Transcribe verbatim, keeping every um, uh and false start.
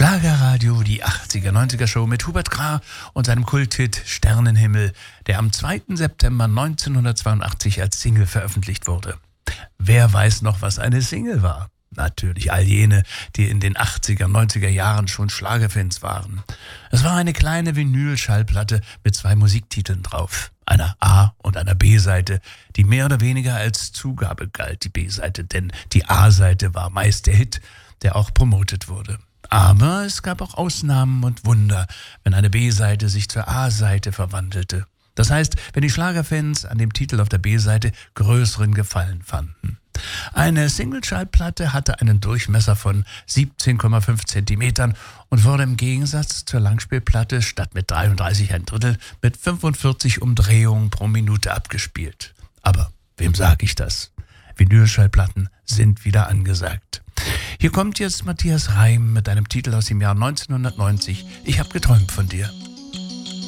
Schlagerradio, die achtziger, neunziger Show mit Hubert Grah und seinem Kulthit Sternenhimmel, der am zweiten September neunzehnhundertzweiundachtzig als Single veröffentlicht wurde. Wer weiß noch, was eine Single war? Natürlich all jene, die in den achtziger, neunziger Jahren schon Schlagerfans waren. Es war eine kleine Vinyl-Schallplatte mit zwei Musiktiteln drauf, einer A- und einer B-Seite, die mehr oder weniger als Zugabe galt, die B-Seite, denn die A-Seite war meist der Hit, der auch promotet wurde. Aber es gab auch Ausnahmen und Wunder, wenn eine B-Seite sich zur A-Seite verwandelte. Das heißt, wenn die Schlagerfans an dem Titel auf der B-Seite größeren Gefallen fanden. Eine Single-Schallplatte hatte einen Durchmesser von siebzehn Komma fünf Zentimetern und wurde im Gegensatz zur Langspielplatte statt mit dreiunddreißig ein Drittel mit fünfundvierzig Umdrehungen pro Minute abgespielt. Aber wem sage ich das? Vinylschallplatten sind wieder angesagt. Hier kommt jetzt Matthias Reim mit einem Titel aus dem Jahr neunzehnhundertneunzig. Ich hab geträumt von dir.